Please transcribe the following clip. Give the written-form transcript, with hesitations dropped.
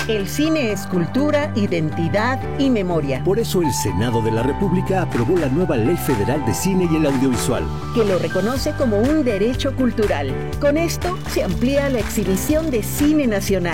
El cine es cultura, identidad y memoria. Por eso el Senado de la República aprobó la nueva Ley Federal de Cine y el Audiovisual, que lo reconoce como un derecho cultural. Con esto se amplía la exhibición de cine nacional.